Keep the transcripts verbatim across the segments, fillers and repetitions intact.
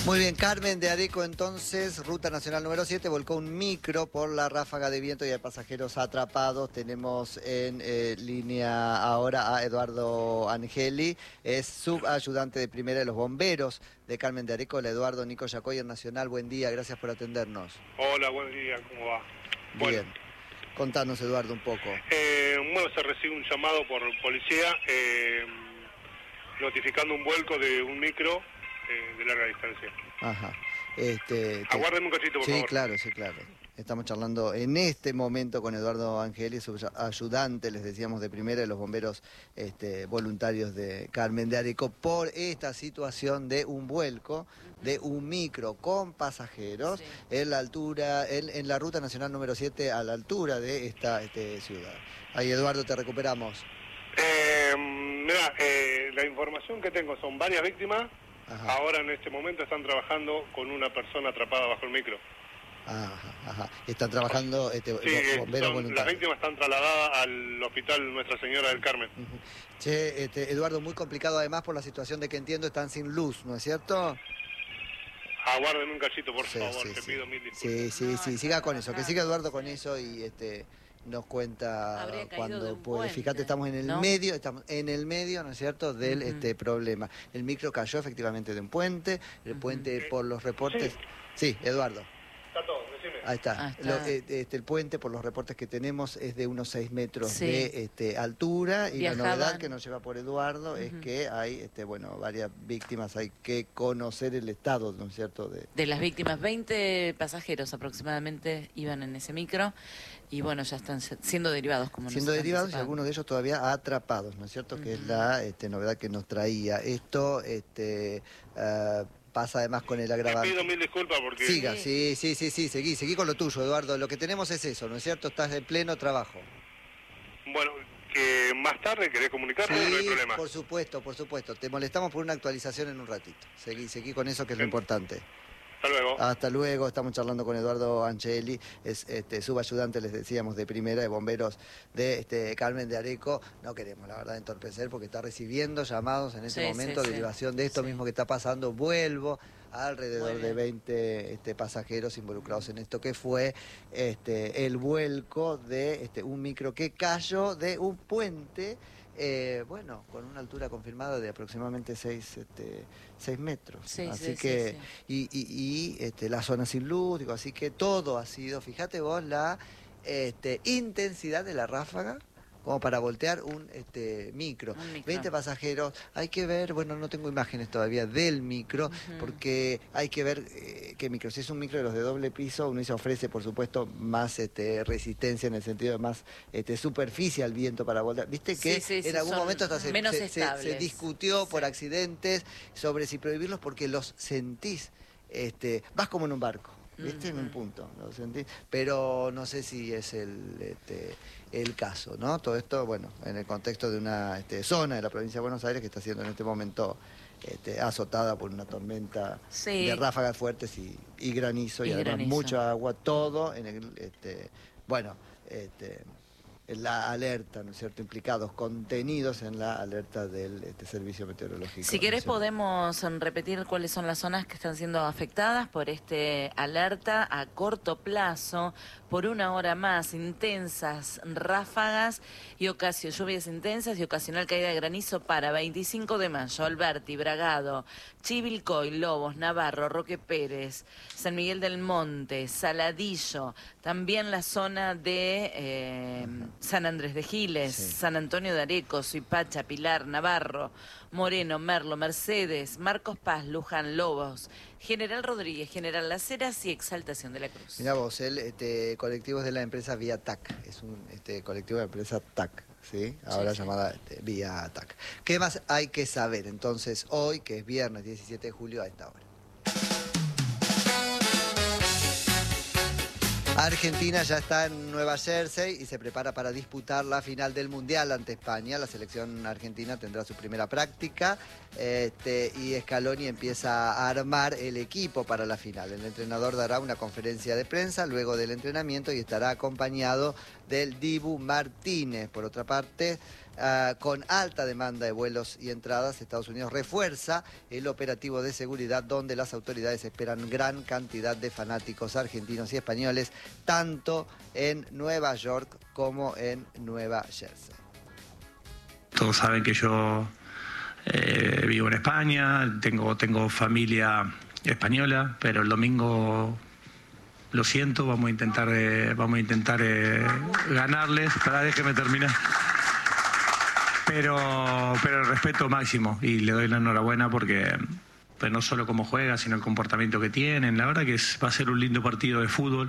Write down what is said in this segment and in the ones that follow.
Muy bien, Carmen de Areco, entonces, Ruta Nacional número siete, volcó un micro por la ráfaga de viento y hay pasajeros atrapados. Tenemos en eh, línea ahora a Eduardo Angeli, es subayudante de primera de los bomberos de Carmen de Areco. Eduardo, Nico Yacoy, Nacional, buen día, gracias por atendernos. Hola, buen día, ¿cómo va? Bien, Bueno, contanos, Eduardo, un poco. eh, bueno, se recibe un llamado por policía eh, notificando un vuelco de un micro eh, de larga distancia. Ajá. Este, te... Aguárdeme un cachito, por sí, favor. Sí, claro, sí, claro. Estamos charlando en este momento con Eduardo Angeli, su ayudante, les decíamos, de primera de los bomberos este, voluntarios de Carmen de Areco, por esta situación de un vuelco de un micro con pasajeros sí. en la altura, en, en la Ruta Nacional número siete, a la altura de esta este, ciudad. Ahí, Eduardo, te recuperamos. Eh, mira, eh, la información que tengo son varias víctimas. Ajá. Ahora en este momento están trabajando con una persona atrapada bajo el micro. Ajá, ajá. Están trabajando este, sí, los bomberos son, voluntarios. Las víctimas están trasladadas al hospital Nuestra Señora del Carmen. Uh-huh. Che, este, Eduardo, muy complicado además por la situación de que entiendo están sin luz, ¿no es cierto? Aguarden un cachito, por sí, favor, sí, te sí. pido mil disculpas. Sí, sí, sí, siga con eso, que siga Eduardo con eso y este nos cuenta cuando puede. Fíjate, estamos en el ¿no? medio, estamos en el medio, ¿no es cierto?, del uh-huh. este problema. El micro cayó efectivamente de un puente, el uh-huh. puente eh, por los reportes. Sí, sí, Eduardo. Está todo, decime. Ahí está. Ah, está. Lo, este, el puente, por los reportes que tenemos, es de unos seis metros sí. de este, altura. Y Viajaban. La novedad que nos lleva por Eduardo uh-huh. es que hay este, bueno, varias víctimas. Hay que conocer el estado, ¿no es cierto? De, de las víctimas, veinte pasajeros aproximadamente iban en ese micro. Y bueno, ya están siendo derivados, como Siendo derivados y algunos de ellos todavía atrapados, ¿no es cierto? Uh-huh. Que es la este, novedad que nos traía. Esto... este uh, pasa además con el agravante. Te pido mil disculpas porque... Siga, sí, sí, sí, sí, seguí, seguí con lo tuyo, Eduardo. Lo que tenemos es eso, ¿no es cierto? Estás en pleno trabajo. Bueno, que más tarde querés comunicarme, sí, no hay problema. por supuesto, por supuesto. Te molestamos por una actualización en un ratito. Seguí, seguí con eso, que es lo importante. Hasta luego. Hasta luego, estamos charlando con Eduardo Angeli, es este, subayudante, les decíamos, de primera de bomberos de este, Carmen de Areco. No queremos, la verdad, entorpecer porque está recibiendo llamados en este sí, momento, sí, derivación sí. de esto sí. mismo que está pasando. Vuelvo a alrededor de veinte este, pasajeros involucrados en esto, que fue este, el vuelco de este, un micro que cayó de un puente. Eh, bueno, con una altura confirmada de aproximadamente seis metros. Sí, así sí, que, sí, sí. y, y, y este, la zona sin luz, digo, así que todo ha sido, fíjate vos la este, intensidad de la ráfaga, como para voltear un este, micro. un micro. veinte pasajeros, hay que ver, bueno, no tengo imágenes todavía del micro, uh-huh. porque hay que ver eh, qué micro. Si es un micro de los de doble piso, uno se ofrece, por supuesto, más este, resistencia en el sentido de más este, superficie al viento para voltear. Viste que sí, sí, sí, en algún momento hasta se, menos se, se, se discutió sí. por accidentes sobre si prohibirlos porque los sentís, este, vas como en un barco. ¿Viste? Uh-huh. En un punto, lo sentí. Pero no sé si es el, este, el caso, ¿no? Todo esto, bueno, en el contexto de una este, zona de la provincia de Buenos Aires que está siendo en este momento este, azotada por una tormenta sí. de ráfagas fuertes y, y granizo, y, y además granizo. mucha agua, todo en el, este, bueno, este, en la alerta, ¿no es cierto?, implicados, contenidos en la alerta del este, Servicio Meteorológico. Si querés podemos repetir cuáles son las zonas que están siendo afectadas por este alerta a corto plazo, por una hora más, intensas ráfagas y ocasio, lluvias intensas y ocasional caída de granizo para veinticinco de mayo, Alberti, Bragado, Chivilcoy, Lobos, Navarro, Roque Pérez, San Miguel del Monte, Saladillo, también la zona de eh, San Andrés de Giles, sí. San Antonio de Areco, Suipacha, Pilar, Navarro, Moreno, Merlo, Mercedes, Marcos Paz, Luján, Lobos, General Rodríguez, General Las Heras y Exaltación de la Cruz. Mirá vos, el este, colectivo es de la empresa Vía T A C, es un este, colectivo de la empresa T A C, ¿sí? Ahora sí, llamada sí. este, Vía T A C. ¿Qué más hay que saber entonces hoy, que es viernes diecisiete de julio a esta hora? Argentina ya está en Nueva Jersey y se prepara para disputar la final del Mundial ante España. La selección argentina tendrá su primera práctica este, y Scaloni empieza a armar el equipo para la final. El entrenador dará una conferencia de prensa luego del entrenamiento y estará acompañado del Dibu Martínez. Por otra parte, uh, con alta demanda de vuelos y entradas, Estados Unidos refuerza el operativo de seguridad donde las autoridades esperan gran cantidad de fanáticos argentinos y españoles, tanto en Nueva York como en Nueva Jersey. Todos saben que yo eh, vivo en España, tengo, tengo familia española, pero el domingo, lo siento, vamos a intentar, eh, vamos a intentar eh, ganarles. Para, déjeme terminar. Pero, pero el respeto máximo, y le doy la enhorabuena porque pues, no solo cómo juega, sino el comportamiento que tienen. La verdad que es, va a ser un lindo partido de fútbol.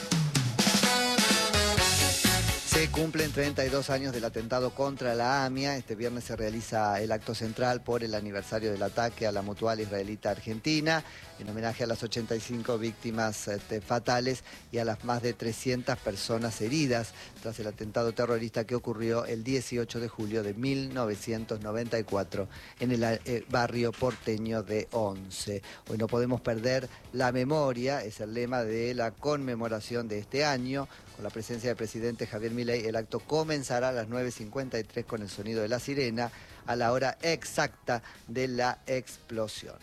Se cumplen treinta y dos años del atentado contra la AMIA. Este viernes se realiza el acto central por el aniversario del ataque a la Mutual Israelita Argentina, en homenaje a las ochenta y cinco víctimas este, fatales y a las más de trescientas personas heridas tras el atentado terrorista que ocurrió el dieciocho de julio de mil novecientos noventa y cuatro en el eh, barrio porteño de Once. Hoy no podemos perder la memoria, es el lema de la conmemoración de este año. Con la presencia del presidente Javier Milei, el acto comenzará a las nueve cincuenta y tres con el sonido de la sirena a la hora exacta de la explosión.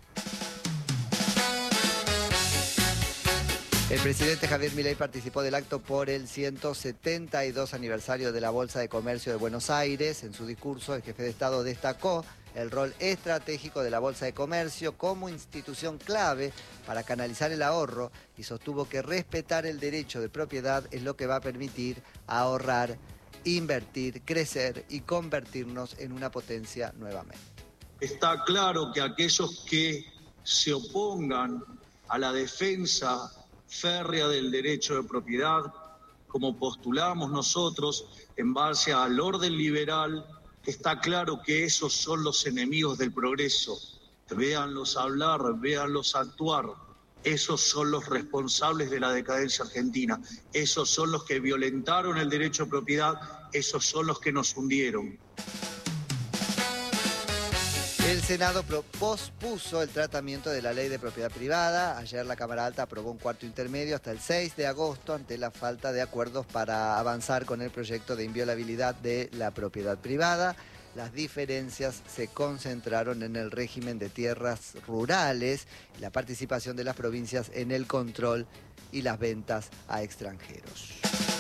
El presidente Javier Milei participó del acto por el ciento setenta y dos aniversario de la Bolsa de Comercio de Buenos Aires. En su discurso, el jefe de Estado destacó el rol estratégico de la Bolsa de Comercio como institución clave para canalizar el ahorro y sostuvo que respetar el derecho de propiedad es lo que va a permitir ahorrar, invertir, crecer y convertirnos en una potencia nuevamente. Está claro que aquellos que se opongan a la defensa férrea del derecho de propiedad, como postulamos nosotros en base al orden liberal, está claro que esos son los enemigos del progreso. Véanlos hablar, véanlos actuar. Esos son los responsables de la decadencia argentina. Esos son los que violentaron el derecho de propiedad. Esos son los que nos hundieron. El Senado pospuso el tratamiento de la ley de propiedad privada. Ayer la Cámara Alta aprobó un cuarto intermedio hasta el seis de agosto ante la falta de acuerdos para avanzar con el proyecto de inviolabilidad de la propiedad privada. Las diferencias se concentraron en el régimen de tierras rurales y la participación de las provincias en el control y las ventas a extranjeros.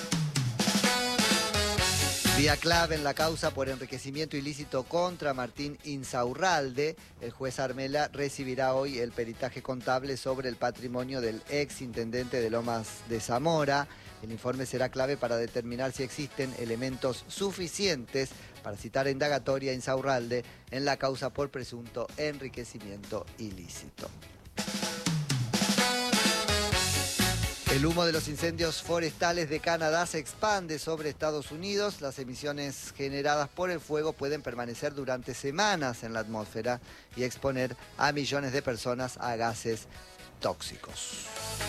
Día clave en la causa por enriquecimiento ilícito contra Martín Insaurralde. El juez Armela recibirá hoy el peritaje contable sobre el patrimonio del ex intendente de Lomas de Zamora. El informe será clave para determinar si existen elementos suficientes para citar a indagatoria a Insaurralde en la causa por presunto enriquecimiento ilícito. El humo de los incendios forestales de Canadá se expande sobre Estados Unidos. Las emisiones generadas por el fuego pueden permanecer durante semanas en la atmósfera y exponer a millones de personas a gases tóxicos.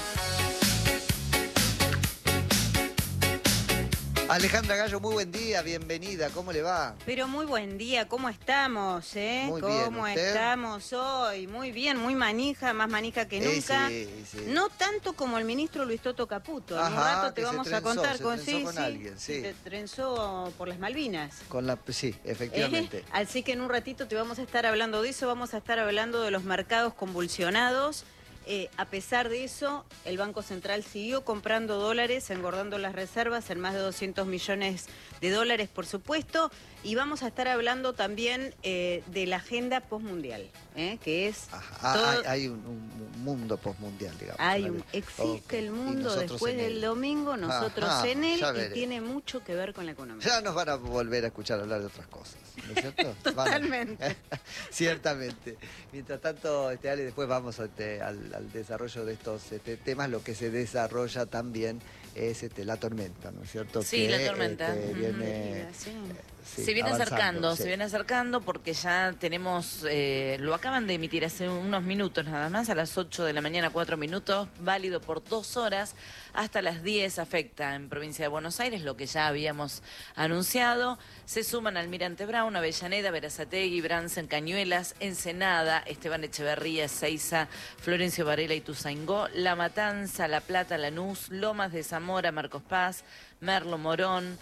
Alejandra Gallo, muy buen día, bienvenida, ¿cómo le va? Pero muy buen día, ¿cómo estamos? Eh? Muy bien, ¿Cómo ¿usted? estamos hoy? Muy bien, muy manija, más manija que nunca. Eh, sí, sí. No tanto como el ministro Luis Toto Caputo. En Ajá, un rato te que se vamos trenzó, a contar se con trenzó sí, con sí, alguien, sí. Se trenzó por las Malvinas. Con la, sí, efectivamente. Eh, así que en un ratito te vamos a estar hablando de eso, vamos a estar hablando de los mercados convulsionados. Eh, a pesar de eso, el Banco Central siguió comprando dólares, engordando las reservas en más de doscientos millones de dólares, por supuesto. Y vamos a estar hablando también eh, de la agenda postmundial, ¿eh? que es... Ajá, todo... hay, hay un, un mundo postmundial, digamos. Hay un, existe okay. el mundo después del él. domingo, nosotros Ajá, en él, y tiene mucho que ver con la economía. Ya nos van a volver a escuchar hablar de otras cosas, ¿no es cierto? Totalmente. A... Ciertamente. Mientras tanto, este, Ale, después vamos este, al, al desarrollo de estos este, temas. Lo que se desarrolla también es este, la tormenta, ¿no es cierto? Sí, que, la tormenta. Este, viene... Sí. Sí, se viene acercando, sí. se viene acercando porque ya tenemos, eh, lo acaban de emitir hace unos minutos nada más, a las ocho de la mañana, cuatro minutos, válido por dos horas, hasta las diez afecta en provincia de Buenos Aires, lo que ya habíamos anunciado. Se suman Almirante Brown, Avellaneda, Berazategui, Bransen, Cañuelas, Ensenada, Esteban Echeverría, Ezeiza, Florencio Varela y Ituzaingó, La Matanza, La Plata, Lanús, Lomas de Zamora, Marcos Paz, Merlo, Morón,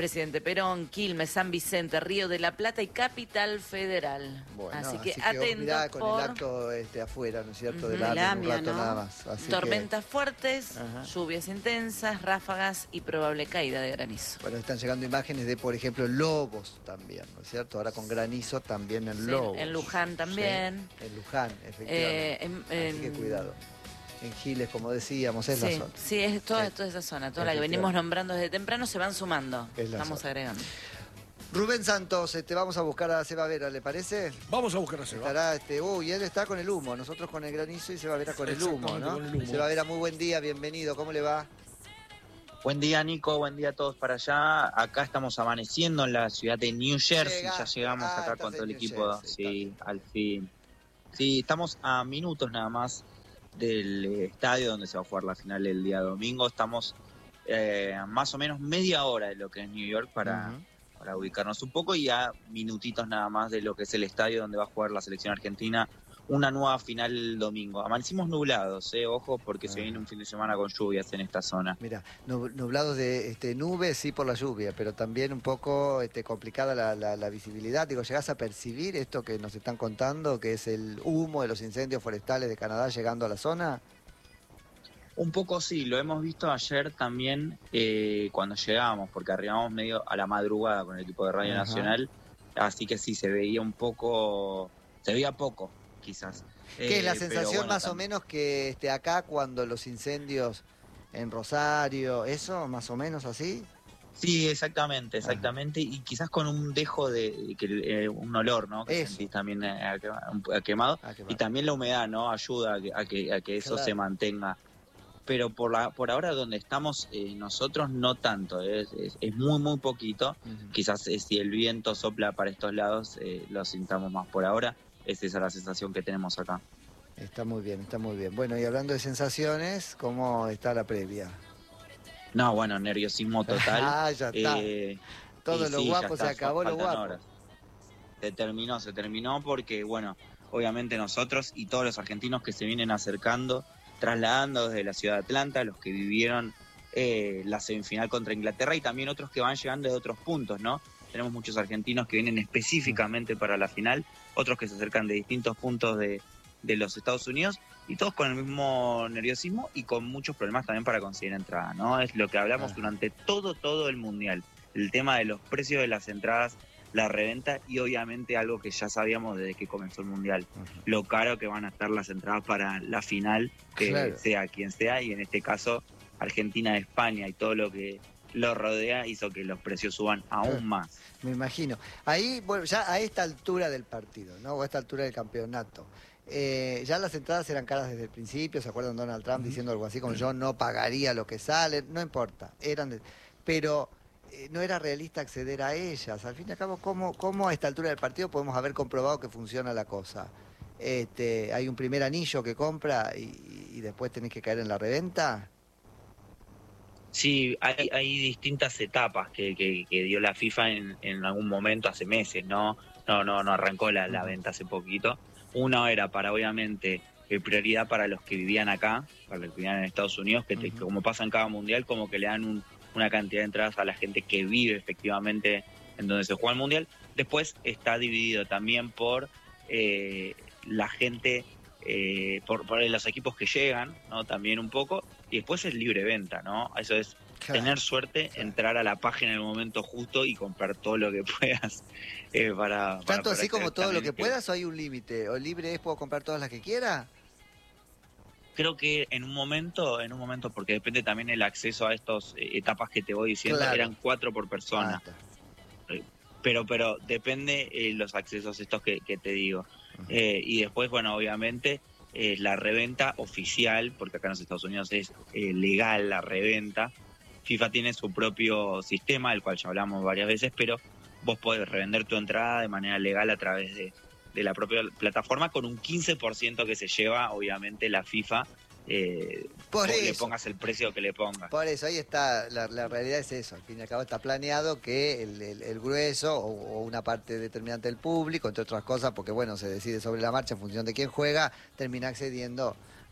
Presidente Perón, Quilmes, San Vicente, Río de la Plata y Capital Federal. Bueno, así que, así que atentos mirá con por... el acto este, afuera, ¿no es cierto? Uh-huh. Del AMIA, un rato ¿no? nada más. Así Tormentas que... fuertes, Ajá. lluvias intensas, ráfagas y probable caída de granizo. Bueno, están llegando imágenes de, por ejemplo, Lobos también, ¿no es cierto? Ahora con granizo también en Sí, Lobos. en Luján también. Sí, en Luján, efectivamente. Eh, en- Así que en- cuidado. En Giles, como decíamos, es sí, la zona. sí, es toda, Sí. toda esa zona, toda la que Efectivamente. venimos nombrando desde temprano, se van sumando. Es la Estamos zona. agregando. Rubén Santos, te vamos a buscar a Seba Vera, ¿le parece? Vamos a buscar a Seba. Estará, este, uy, él está con el humo, nosotros con el granizo y Seba Vera con el humo, Exactamente, ¿no? con el humo. Seba Vera, muy buen día, bienvenido, ¿cómo le va? Buen día, Nico. Buen día a todos para allá. Acá estamos amaneciendo en la ciudad de New Jersey. Llega. Ya llegamos Ah, acá estás con todo en el New equipo. Jersey, Sí, al fin. Sí, estamos a minutos nada más del eh, estadio donde se va a jugar la final el día domingo. Estamos eh, más o menos media hora de lo que es New York para, Ujú. para ubicarnos un poco y a minutitos nada más de lo que es el estadio donde va a jugar la selección argentina. Una nueva final el domingo. Amanecimos nublados, eh, ojo, porque se Ah. viene un fin de semana con lluvias en esta zona. Mira, nub- nublados de este, nubes, sí, por la lluvia, pero también un poco este, complicada la, la- la visibilidad. Digo, ¿llegás a percibir esto que nos están contando, que es el humo de los incendios forestales de Canadá llegando a la zona? Un poco sí, lo hemos visto ayer también eh, cuando llegamos, porque arribamos medio a la madrugada con el equipo de Radio Ajá. Nacional, así que sí, se veía un poco, se veía poco, quizás. ¿Qué es la Eh, pero sensación bueno, más o también- menos que este, acá cuando los incendios en Rosario, eso, más o menos así? Sí, exactamente, exactamente, y quizás con un dejo de, que, eh, un olor, ¿no? Que Eso. sentís también eh, a, quema- a quemado, Ah, qué y mal. también la humedad, ¿no? Ayuda a que, a que, a que eso Claro. se mantenga. Pero por la por ahora donde estamos eh, nosotros no tanto, es, es, es muy muy poquito. Ujú. Quizás eh, si el viento sopla para estos lados eh, lo sintamos más por ahora. Es esa la sensación que tenemos acá. Está muy bien, está muy bien. Bueno, y hablando de sensaciones, ¿cómo está la previa? No, bueno, nerviosismo total. Ah, ya está. Eh, Todo y lo sí, ya guapo, se está, acabó lo faltan guapo. horas. Se terminó, se terminó porque, bueno, obviamente nosotros y todos los argentinos que se vienen acercando, trasladando desde la ciudad de Atlanta, los que vivieron eh, la semifinal contra Inglaterra y también otros que van llegando de otros puntos, ¿no? Tenemos muchos argentinos que vienen específicamente para la final, otros que se acercan de distintos puntos de, de los Estados Unidos y todos con el mismo nerviosismo y con muchos problemas también para conseguir entrada, ¿no? Es lo que hablamos Ah. durante todo, todo el Mundial. El tema de los precios de las entradas, la reventa y obviamente algo que ya sabíamos desde que comenzó el Mundial, Ujú. lo caro que van a estar las entradas para la final, que Claro. sea quien sea, y en este caso Argentina-España y todo lo que lo rodea hizo que los precios suban aún Claro. más. Me imagino. Ahí, bueno, ya a esta altura del partido, ¿no? O a esta altura del campeonato. eh, ya las entradas eran caras desde el principio, ¿se acuerdan Donald Trump diciendo algo así como yo no pagaría lo que sale? No importa, eran de- pero eh, no era realista acceder a ellas. Al fin y al cabo, ¿cómo, cómo a esta altura del partido podemos haber comprobado que funciona la cosa? Este, hay un primer anillo que compra y, y después tenés que caer en la reventa. Sí, hay, hay distintas etapas que, que, que dio la FIFA en, en algún momento hace meses, ¿no? No, no, no arrancó la, la venta hace poquito. Uno era para, obviamente, eh, prioridad para los que vivían acá, para los que vivían en Estados Unidos, que, te- Ujú. que como pasa en cada mundial, como que le dan un- una cantidad de entradas a la gente que vive efectivamente en donde se juega el mundial. Después está dividido también por eh, la gente, eh, por, por los equipos que llegan, ¿no? También un poco. Y después es libre venta, ¿no? Eso es tener suerte, claro. entrar a la página en el momento justo y comprar todo lo que puedas eh, para, para ¿Tanto poder así como acceder. todo lo También que puedas o hay un límite? ¿O libre es puedo comprar todas las que quiera? Creo que en un momento, en un momento, porque depende también el acceso a estas etapas que te voy diciendo, Claro. eran cuatro por persona. Ah, está. pero pero depende eh, los accesos estos que, que te digo. Eh, y después, bueno, obviamente eh, la reventa oficial, porque acá en los Estados Unidos es eh, legal la reventa. FIFA tiene su propio sistema, del cual ya hablamos varias veces, pero vos podés revender tu entrada de manera legal a través de, de la propia plataforma con un quince por ciento que se lleva, obviamente, la FIFA. Eh, Por o le eso. pongas el precio que le pongas. Por eso, ahí está, la, la realidad es eso, al fin y al cabo está planeado que el, el- el grueso o, o una parte determinante del público, entre otras cosas, porque bueno, se decide sobre la marcha en función de quién juega, termina accediendo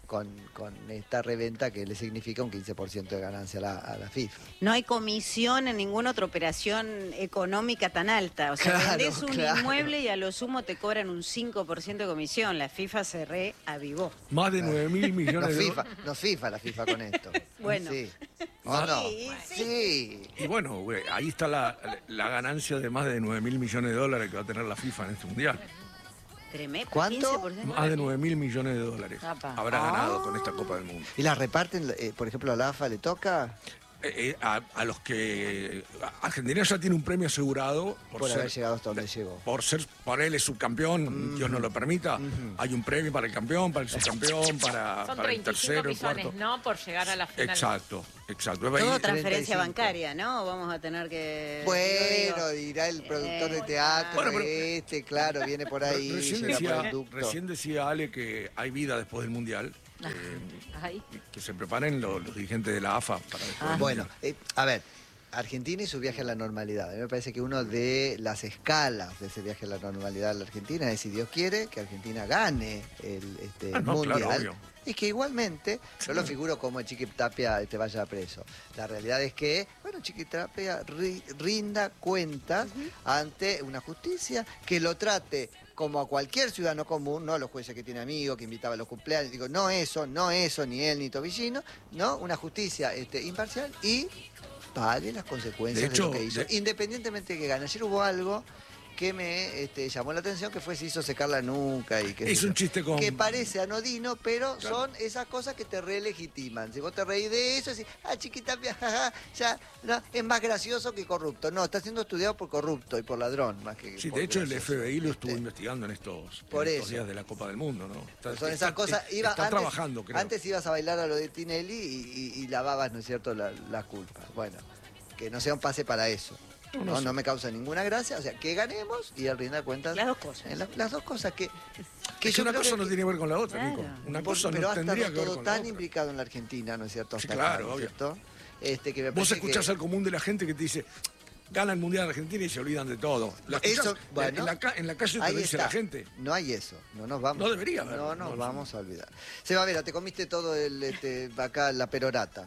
con, con esta reventa que le significa un quince por ciento de ganancia a la, a la FIFA. No hay comisión en ninguna otra operación económica tan alta. O sea, Claro, vendés un claro. inmueble y a lo sumo te cobran un cinco por ciento de comisión. La FIFA se reavivó. Más de nueve mil millones No de FIFA, dólares. no FIFA la FIFA con esto. Bueno. Sí. ¿O no? Sí, Sí. Y bueno, güey, ahí está la, la ganancia de más de nueve mil millones de dólares que va a tener la FIFA en este mundial. Tremendo. ¿Cuánto? quince por ciento. Más de nueve mil millones de dólares Apa. habrá ganado con esta Copa del Mundo. ¿Y la reparten, eh, por ejemplo, a la A F A le toca? Eh, eh, a, a los que... Argentina ya tiene un premio asegurado por, Por ser, haber llegado hasta donde llegó. por ser, por él es subcampeón, Dios no lo permita. Hay un premio para el campeón, para el subcampeón, para, Son para el treinta y cinco tercero, el millones, cuarto. ¿no? Por llegar a la final. Exacto, exacto. Todo Ahí- transferencia treinta y cinco. bancaria, ¿no? Vamos a tener que... Bueno, digo, dirá el productor de Eh, teatro, Bueno, pero- este, claro, viene por ahí, Recién llega decía, producto. recién decía Ale que hay vida después del Mundial. eh, Ahí. que se preparen los, los dirigentes de la A F A para después del Bueno, Mundial. eh, a ver, Argentina y su viaje a la normalidad. A mí me parece que uno de las escalas de ese viaje a la normalidad a la Argentina es, si Dios quiere, que Argentina gane el este, Ah, no, Mundial. claro, obvio. Y que igualmente, yo lo figuro como el Chiqui Tapia te vaya preso. La realidad es que, bueno, Chiqui Tapia ri- rinda cuentas ante una justicia que lo trate como a cualquier ciudadano común, no los jueces que tiene amigos, que invitaba a los cumpleaños, digo, no eso, no eso, ni él, ni Tobillino, no, una justicia este, imparcial y pague las consecuencias de, De hecho, lo que hizo. de- Independientemente de que gane. Ayer hubo algo que me este, llamó la atención, que fue se hizo secar la nuca y que Hizo un chiste con... que parece anodino, pero Claro. son esas cosas que te relegitiman. Si vos te reís de eso, decís, ah, Chiquita, jaja, ya no, es más gracioso que corrupto. No, está siendo estudiado por corrupto y por ladrón, más que Sí, por de hecho el gracioso. F B I lo estuvo Este, investigando en estos, Por en estos eso. días de la Copa del Mundo, ¿no? Está, Son está- esas cosas. Iba, está antes, trabajando, creo. Antes ibas a bailar a lo de Tinelli y, y- y lavabas, ¿no es cierto?, la, la culpa. Bueno, que no sea un pase para eso. No, No, no no, sé. me causa ninguna gracia. O sea, que ganemos y al rinda cuentas. Las dos cosas. en la- las dos cosas que. Que yo una creo cosa que- no tiene que ver con la otra, Claro. Nico. Una Por- cosa pero no ha tendría estado que ver todo con la tan otra. implicado en la Argentina, ¿no es cierto? Sí, Hasta claro, acá, ¿no es obvio. cierto? Este, que me Vos parece escuchás que- al común de la gente que te dice, gana el Mundial Argentina y se olvidan de todo. ¿La escuchás? Eso, bueno, en, la, ca- en la calle te ahí lo dice está. la gente. No hay eso, no nos vamos. No debería haber. No nos No, vamos a olvidar. Seba Vera, te comiste todo el este, acá la perorata.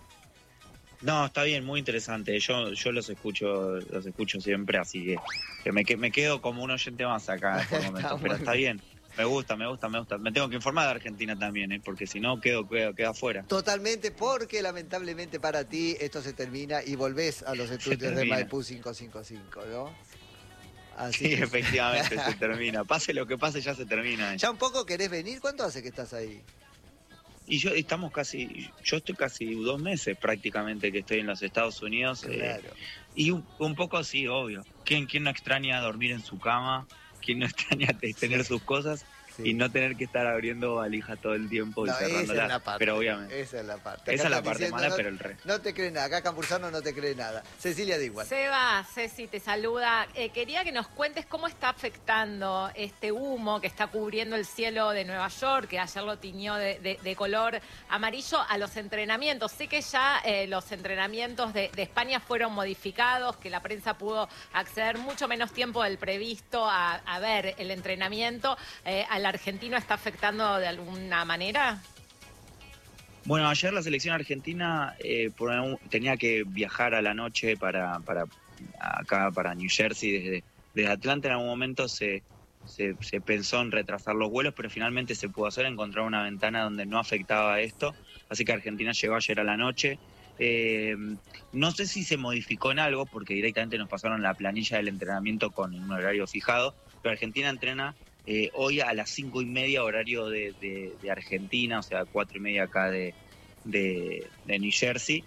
No, está bien, muy interesante. Yo yo los escucho los escucho siempre, así que, que me, que- me quedo como un oyente más acá por Está momentos, muy pero está bien. Me gusta, me gusta, me gusta. Me tengo que informar de Argentina también, ¿eh? Porque si no, quedo, quedo, quedo afuera. Totalmente, porque lamentablemente para ti esto se termina y volvés a los estudios de termina. Maipú quinientos cincuenta y cinco, ¿no? Así Sí, que- efectivamente, se termina. Pase lo que pase, ya se termina. ¿Ya un poco querés venir? ¿Cuánto hace que estás ahí? Y yo estamos casi, yo estoy casi dos meses prácticamente que estoy en los Estados Unidos. eh, Claro. y un, un poco sí, obvio. ¿Quién, ¿Quién no extraña dormir en su cama? ¿Quién no extraña te- tener sus cosas? Sí. Y no tener que estar abriendo valija todo el tiempo y No, esa es cerrándolas. la parte. Pero obviamente. Esa es la parte. Esa Acá es la están parte diciendo, mala, no- pero el resto. No te cree nada. Acá Campuzano no te cree nada. Cecilia Digual. Seba, Ceci te saluda. Eh, quería que nos cuentes cómo está afectando este humo que está cubriendo el cielo de Nueva York, que ayer lo tiñó de, de- de color amarillo, a los entrenamientos. Sé que ya eh, los entrenamientos de, de España fueron modificados, que la prensa pudo acceder mucho menos tiempo del previsto a, a ver el entrenamiento. Eh, ¿Al argentino está afectando de alguna manera? Bueno, ayer la selección argentina eh, por un- tenía que viajar a la noche para, para acá, para New Jersey, desde, desde Atlanta. En algún momento se, se, se pensó en retrasar los vuelos, pero finalmente se pudo hacer, encontrar una ventana donde no afectaba esto. Así que Argentina llegó ayer a la noche. Eh, no sé si se modificó en algo, porque directamente nos pasaron la planilla del entrenamiento con un horario fijado, pero Argentina entrena eh, hoy a las cinco y media horario de, de, de Argentina, o sea, cuatro y media acá de, de, de New Jersey.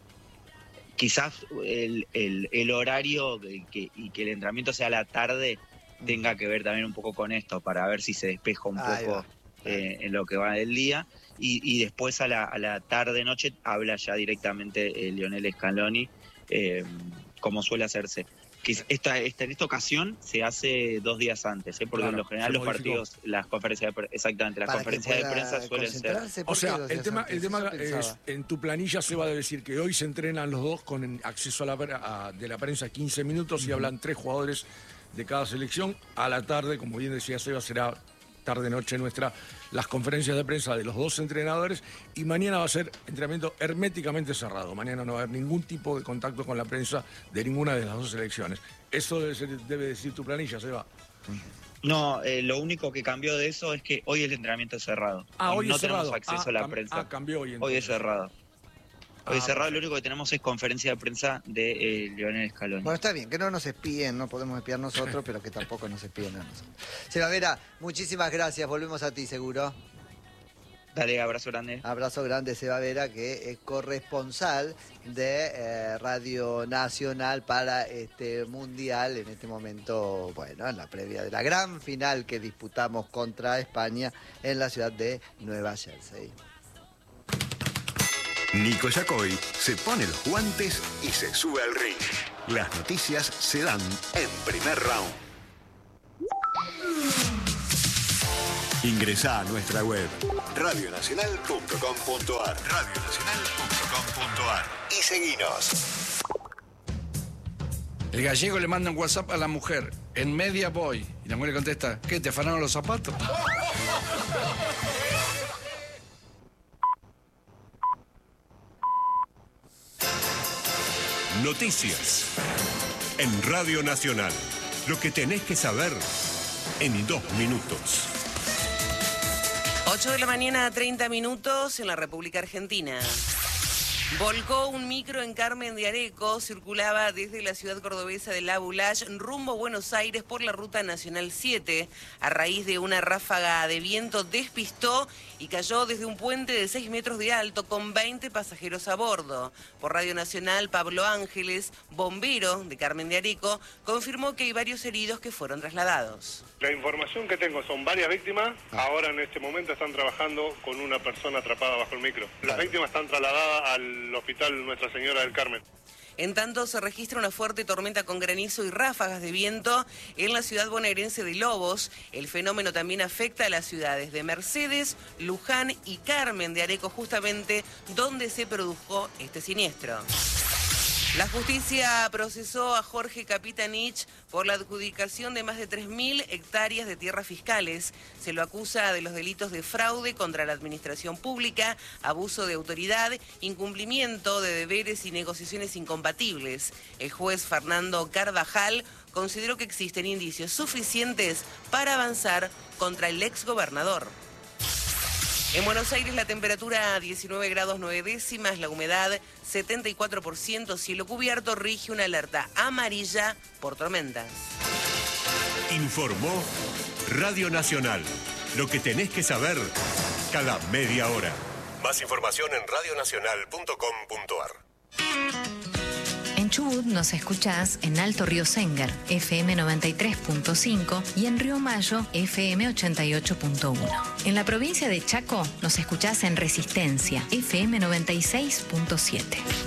Quizás el, el, el horario que, que- y que el entrenamiento sea a la tarde tenga que ver también un poco con esto, para ver si se despeja un Ahí poco va. eh, en lo que va del día. Y, y después a la, a la tarde-noche habla ya directamente eh, Lionel Scaloni, eh, como suele hacerse. Que es- esta, esta, en esta ocasión se hace dos días antes, ¿eh? porque Claro, en lo general se los modificó. partidos, las conferencias de, pre- exactamente, las Para que conferencias de pueda prensa suelen ser... concentrarse, ¿por O qué sea, lo el hacías tema, antes? el tema Eso es, pensaba. en tu planilla se va a decir que hoy se entrenan los dos con acceso a la, pre- a- de la prensa quince minutos y hablan tres jugadores de cada selección. A la tarde, como bien decía Seba, será tarde-noche nuestra, las conferencias de prensa de los dos entrenadores, y mañana va a ser entrenamiento herméticamente cerrado. Mañana no va a haber ningún tipo de contacto con la prensa de ninguna de las dos selecciones. Eso debe, ser, debe decir tu planilla, Seba. No, eh, lo único que cambió de eso es que hoy el entrenamiento es cerrado. Ah, hoy no es tenemos cerrado. acceso ah, a la cam- prensa. Ah, cambió hoy. Hoy es cerrado. Hoy Ah, es cerrado, lo único que tenemos es conferencia de prensa de eh, Lionel Scaloni. Bueno, está bien, que no nos espíen, no podemos espiar nosotros, pero que tampoco nos espíen a nosotros. Seba Vera, muchísimas gracias, volvemos a ti seguro. Dale, abrazo grande. Abrazo grande, Seba Vera, que es corresponsal de eh, Radio Nacional para este Mundial, en este momento, bueno, en la previa de la gran final que disputamos contra España en la ciudad de Nueva Jersey. Nico Yacoy se pone los guantes y se sube al ring. Las noticias se dan en primer round. Ingresá a nuestra web radio nacional punto com punto a r radio nacional punto com punto a r y seguinos. El gallego le manda un WhatsApp a la mujer. En media voy. Y la mujer le contesta, ¿qué, te afanaron los zapatos? Noticias en Radio Nacional. Lo que tenés que saber en dos minutos. ocho de la mañana, treinta minutos en la República Argentina. Volcó un micro en Carmen de Areco, circulaba desde la ciudad cordobesa de La Boulaye rumbo a Buenos Aires por la ruta nacional siete. A raíz de una ráfaga de viento despistó y cayó desde un puente de seis metros de alto con veinte pasajeros a bordo. Por Radio Nacional, Pablo Ángeles, bombero de Carmen de Areco, confirmó que hay varios heridos que fueron trasladados. La información que tengo son varias víctimas. Ahora en este momento están trabajando con una persona atrapada bajo el micro. Las víctimas están trasladadas al hospital Nuestra Señora del Carmen. En tanto, se registra una fuerte tormenta con granizo y ráfagas de viento en la ciudad bonaerense de Lobos. El fenómeno también afecta a las ciudades de Mercedes, Luján y Carmen de Areco, justamente donde se produjo este siniestro. La justicia procesó a Jorge Capitanich por la adjudicación de más de tres mil hectáreas de tierras fiscales. Se lo acusa de los delitos de fraude contra la administración pública, abuso de autoridad, incumplimiento de deberes y negociaciones incompatibles. El juez Fernando Carvajal consideró que existen indicios suficientes para avanzar contra el exgobernador. En Buenos Aires la temperatura diecinueve grados nueve décimas, la humedad setenta y cuatro por ciento, cielo cubierto, rige una alerta amarilla por tormentas. Informó Radio Nacional. Lo que tenés que saber cada media hora. Más información en radio nacional punto com punto a r. En Chubut nos escuchás en Alto Río Sengar, F M noventa y tres punto cinco y en Río Mayo, F M ochenta y ocho punto uno. En la provincia de Chaco nos escuchás en Resistencia, F M noventa y seis punto siete.